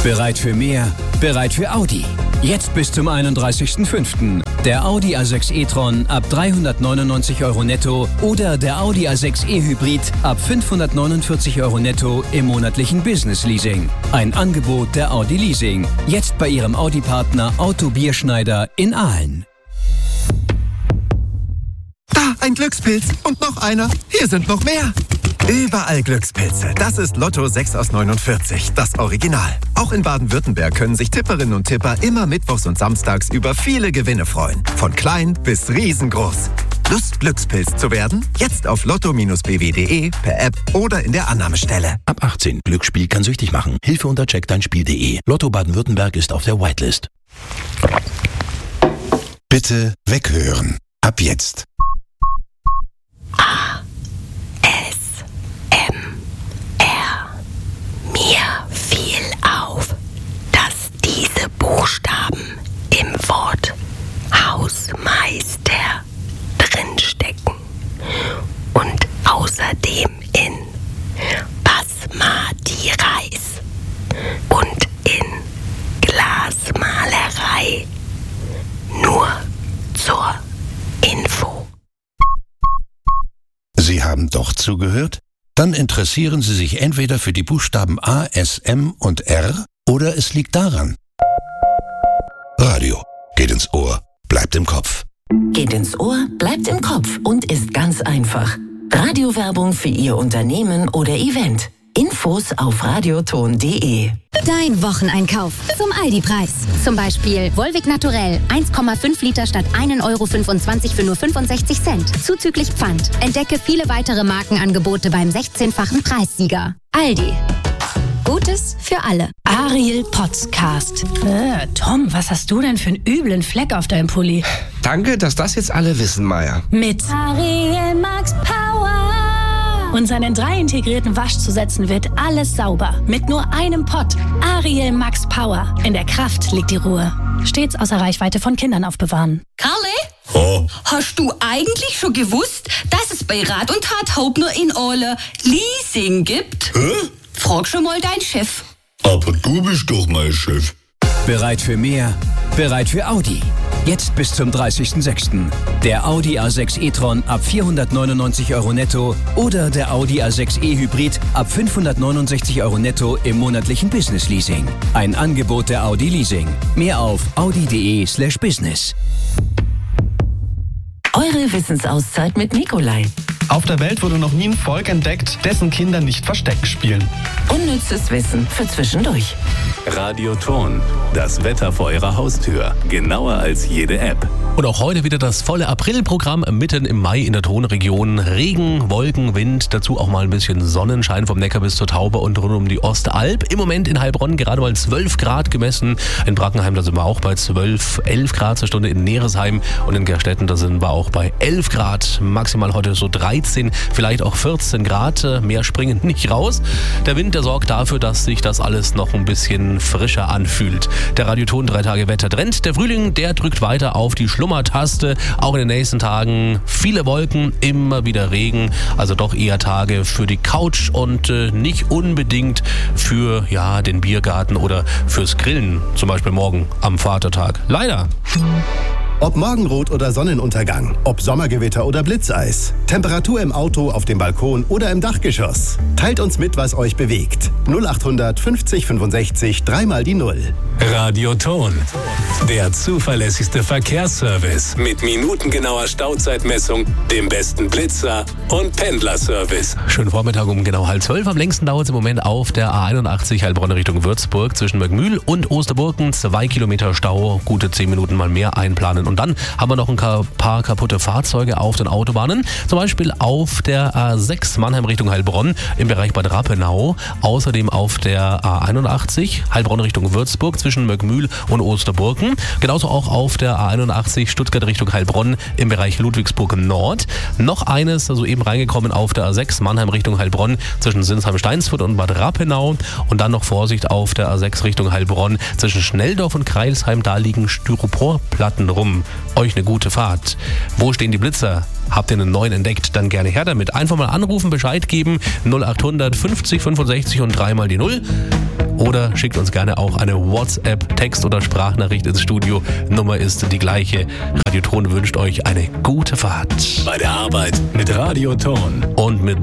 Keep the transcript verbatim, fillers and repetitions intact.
Bereit für mehr? Bereit für Audi. Jetzt bis zum einunddreißigsten fünften Der Audi A sechs e-tron ab dreihundertneunundneunzig Euro netto oder der Audi A sechs e-Hybrid ab fünfhundertneunundvierzig Euro netto im monatlichen Business-Leasing. Ein Angebot der Audi Leasing. Jetzt bei Ihrem Audi-Partner Auto Bierschneider in Aalen. Da, ein Glückspilz. Und noch einer. Hier sind noch mehr. Überall Glückspilze. Das ist Lotto sechs aus neunundvierzig, das Original. Auch in Baden-Württemberg können sich Tipperinnen und Tipper immer mittwochs und samstags über viele Gewinne freuen. Von klein bis riesengroß. Lust, Glückspilz zu werden? Jetzt auf lotto Bindestrich b w punkt de, per App oder in der Annahmestelle. Ab achtzehn. Glücksspiel kann süchtig machen. Hilfe unter check dein spiel punkt de. Lotto Baden-Württemberg ist auf der Whitelist. Bitte weghören. Ab jetzt. A. S. M. R. Mir fiel auf, dass diese Buchstaben im Wort Hausmeister drinstecken und außerdem in Basmati Reis und in Glasmalerei. Nur zur Info. Sie haben doch zugehört? Dann interessieren Sie sich entweder für die Buchstaben A, S, M und R oder es liegt daran. Radio. Geht ins Ohr, bleibt im Kopf. Geht ins Ohr, bleibt im Kopf und ist ganz einfach. Radiowerbung für Ihr Unternehmen oder Event. Infos auf radioton punkt de. Dein Wocheneinkauf zum Aldi-Preis. Zum Beispiel Volvic Naturell eins Komma fünf Liter statt ein Euro fünfundzwanzig für nur fünfundsechzig Cent. Zuzüglich Pfand. Entdecke viele weitere Markenangebote beim sechzehnfachen Preissieger. Aldi. Gutes für alle. Ariel Podcast. Äh, Tom, was hast du denn für einen üblen Fleck auf deinem Pulli? Danke, dass das jetzt alle wissen, Maya. Mit Ariel Max Power. Und seinen drei integrierten Waschzusätzen wird alles sauber. Mit nur einem Pott. Ariel Max Power. In der Kraft liegt die Ruhe. Stets außer Reichweite von Kindern aufbewahren. Karle? Oh. Hast du eigentlich schon gewusst, dass es bei Rat und Tat Haupt nur in Ole Leasing gibt? Hä? Frag schon mal deinen Chef. Aber du bist doch mein Chef. Bereit für mehr? Bereit für Audi. Jetzt bis zum dreißigsten sechsten Der Audi A sechs e-tron ab vierhundertneunundneunzig Euro netto oder der Audi A sechs e-Hybrid ab fünfhundertneunundsechzig Euro netto im monatlichen Business Leasing. Ein Angebot der Audi Leasing. Mehr auf audi punkt de slash business. Eure Wissensauszeit mit Nikolai. Auf der Welt wurde noch nie ein Volk entdeckt, dessen Kinder nicht Versteck spielen. Unnützes Wissen für zwischendurch. Radioton. Das Wetter vor Ihrer Haustür. Genauer als jede App. Und auch heute wieder das volle Aprilprogramm mitten im Mai in der Tonregion. Regen, Wolken, Wind, dazu auch mal ein bisschen Sonnenschein vom Neckar bis zur Taube und rund um die Ostalb. Im Moment in Heilbronn gerade mal zwölf Grad gemessen. In Brackenheim, da sind wir auch bei zwölf, elf Grad zur Stunde. In Neresheim und in Gerstetten, da sind wir auch bei elf Grad. Maximal heute so dreizehn, vielleicht auch vierzehn Grad. Mehr springen nicht raus. Der Wind, der sorgt dafür, dass sich das alles noch ein bisschen frischer anfühlt. Der Radioton drei Tage Wettertrend. Der Frühling, der drückt weiter auf die Schlummertaste. Auch in den nächsten Tagen viele Wolken, immer wieder Regen. Also doch eher Tage für die Couch und äh, nicht unbedingt für ja, den Biergarten oder fürs Grillen. Zum Beispiel morgen am Vatertag. Leider. Ob Morgenrot oder Sonnenuntergang, ob Sommergewitter oder Blitzeis, Temperatur im Auto, auf dem Balkon oder im Dachgeschoss. Teilt uns mit, was euch bewegt. null achthundert fünfzig fünfundsechzig, dreimal die Null. Radioton. Der zuverlässigste Verkehrsservice mit minutengenauer Stauzeitmessung, dem besten Blitzer und Pendlerservice. Schönen Vormittag um genau halb zwölf. Am längsten dauert es im Moment auf der A einundachtzig Heilbronn Richtung Würzburg zwischen Möckmühl und Osterburken. Zwei Kilometer Stau, gute zehn Minuten mal mehr einplanen. Und dann haben wir noch ein paar kaputte Fahrzeuge auf den Autobahnen. Zum Beispiel auf der A sechs Mannheim Richtung Heilbronn im Bereich Bad Rappenau. Außerdem auf der A einundachtzig Heilbronn Richtung Würzburg zwischen Möckmühl und Osterburken. Genauso auch auf der A einundachtzig Stuttgart Richtung Heilbronn im Bereich Ludwigsburg Nord. Noch eines, also eben reingekommen auf der A sechs Mannheim Richtung Heilbronn zwischen Sinsheim-Steinsfurt und Bad Rappenau. Und dann noch Vorsicht auf der A sechs Richtung Heilbronn zwischen Schnelldorf und Kreilsheim. Da liegen Styroporplatten rum. Euch eine gute Fahrt. Wo stehen die Blitzer? Habt ihr einen neuen entdeckt? Dann gerne her damit. Einfach mal anrufen, Bescheid geben. null achthundert fünfzig fünfundsechzig und dreimal die Null. oder schickt uns gerne auch eine WhatsApp, Text- oder Sprachnachricht ins Studio. Nummer ist die gleiche. Radioton wünscht euch eine gute Fahrt. Bei der Arbeit mit Radioton. Und mit